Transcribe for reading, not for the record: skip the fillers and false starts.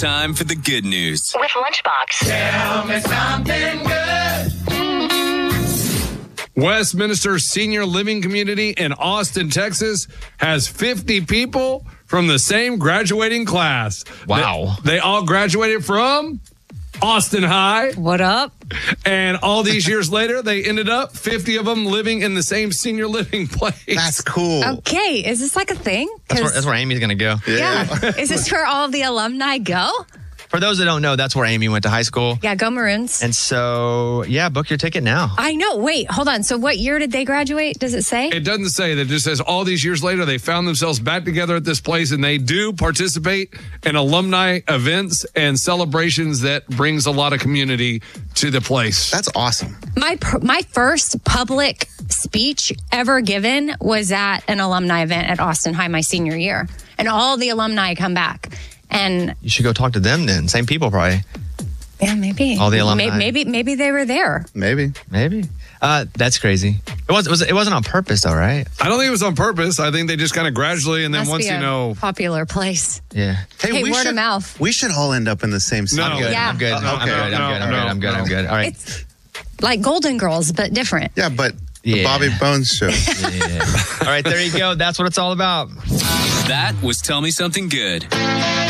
time for the good news. With Lunchbox. Tell me something good. Westminster Senior Living Community in Austin, Texas has 50 people from the same graduating class. Wow. They all graduated from Austin High. What up? And all these years later, they ended up 50 of them living in the same senior living place. That's cool. Okay, is this like a thing? That's where Amy's going to go. Yeah. Is this where all of the alumni go? For those that don't know, that's where Amy went to high school. Yeah, go Maroons. And so, yeah, book your ticket now. I know. Wait, hold on. So what year did they graduate? Does it say? It doesn't say. That just says all these years later, they found themselves back together at this place, and they do participate in alumni events and celebrations that brings a lot of community to the place. That's awesome. My first public speech ever given was at an alumni event at Austin High my senior year. And all the alumni come back. And you should go talk to them then. Same people probably. Yeah, maybe. All the alumni. Maybe they were there. Maybe. That's crazy. It wasn't on purpose though, right? I don't think it was on purpose. I think they just kind of gradually, and then Must once be you a know, popular place. Yeah. Hey, word of mouth. We should all end up in the same city. No. Yeah. I'm good. I'm good. All right. It's like Golden Girls, but different. Yeah, but the Bobby Bones show. Yeah. All right, there you go. That's what it's all about. That was Tell Me Something Good.